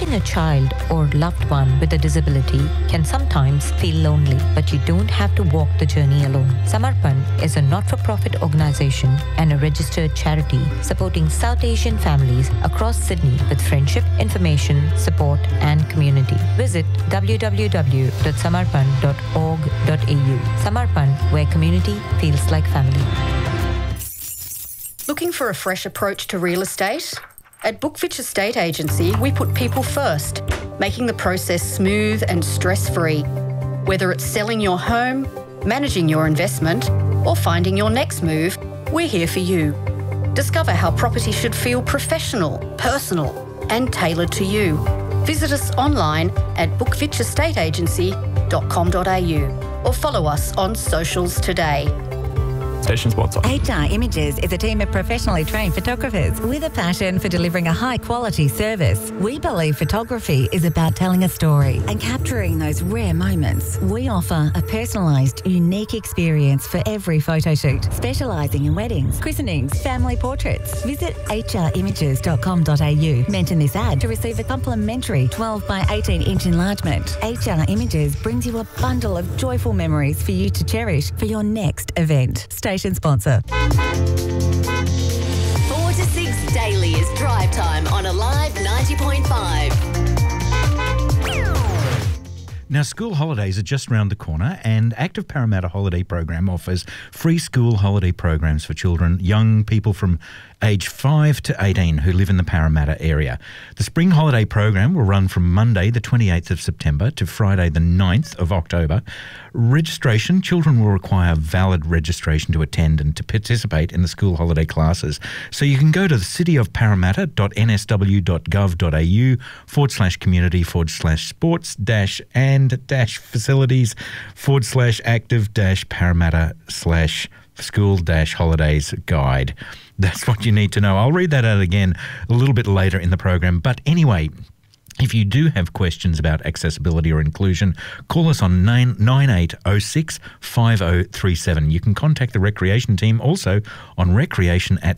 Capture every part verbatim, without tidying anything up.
Raising a child or loved one with a disability can sometimes feel lonely, but you don't have to walk the journey alone. Samarpan is a not-for-profit organisation and a registered charity supporting South Asian families across Sydney with friendship, information, support and community. Visit w w w dot samarpan dot org dot a u. Samarpan, where community feels like family. Looking for a fresh approach to real estate? At Bookfitch Estate Agency, we put people first, making the process smooth and stress-free. Whether it's selling your home, managing your investment, or finding your next move, we're here for you. Discover how property should feel professional, personal, and tailored to you. Visit us online at bookfitch estate agency dot com dot a u or follow us on socials today. Station sponsor. H R Images is a team of professionally trained photographers with a passion for delivering a high-quality service. We believe photography is about telling a story and capturing those rare moments. We offer a personalised, unique experience for every photo shoot, specialising in weddings, christenings, family portraits. Visit h r images dot com dot a u. Mention this ad to receive a complimentary twelve by eighteen inch enlargement. H R Images brings you a bundle of joyful memories for you to cherish for your next event. Station sponsor. four to six daily is drive time on Alive ninety point five. Now, school holidays are just round the corner, and Active Parramatta Holiday Program offers free school holiday programs for children, young people from age five to eighteen who live in the Parramatta area. The spring holiday program will run from Monday the twenty-eighth of September to Friday the ninth of October. Registration, children will require valid registration to attend and to participate in the school holiday classes. So you can go to the cityofparramatta.nsw.gov.au forward slash community forward slash sports dash and dash facilities forward slash active dash Parramatta slash school dash holidays guide. That's what you need to know. I'll read that out again a little bit later in the program. But anyway, if you do have questions about accessibility or inclusion, call us on nine eight oh six five oh three seven. You can contact the Recreation team also on recreation at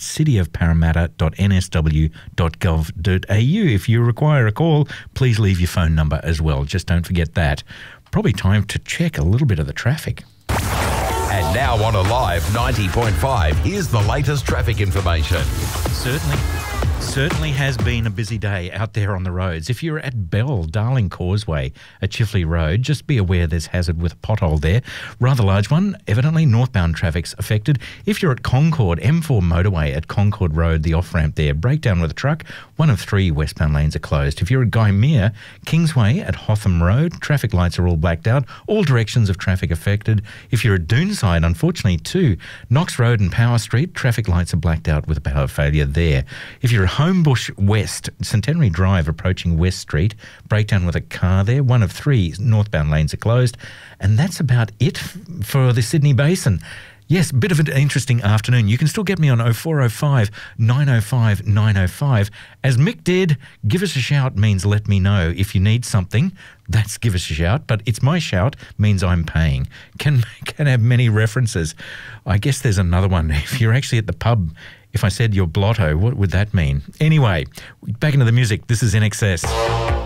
cityofparramatta.nsw.gov.au. If you require a call, please leave your phone number as well. Just don't forget that. Probably time to check a little bit of the traffic. And now on Alive ninety point five, here's the latest traffic information. Certainly. Certainly has been a busy day out there on the roads. If you're at Bell, Darling Causeway at Chifley Road, just be aware there's hazard with a pothole there. Rather large one. Evidently, northbound traffic's affected. If you're at Concord, M four motorway at Concord Road, the off-ramp there, breakdown with a truck. One of three westbound lanes are closed. If you're at Gymea, Kingsway at Hotham Road, traffic lights are all blacked out. All directions of traffic affected. If you're at Doonside, unfortunately, too, Knox Road and Power Street, traffic lights are blacked out with a power failure there. If you're at Homebush West, Centenary Drive approaching West Street, breakdown with a car there. One of three northbound lanes are closed. And that's about it f- for the Sydney Basin. Yes, a bit of an interesting afternoon. You can still get me on oh four oh five, nine oh five, nine oh five. As Mick did, give us a shout means let me know. If you need something, that's give us a shout. But it's my shout means I'm paying. Can, can have many references. I guess there's another one. If you're actually at the pub, if I said you're blotto, what would that mean? Anyway, back into the music. This is In Excess.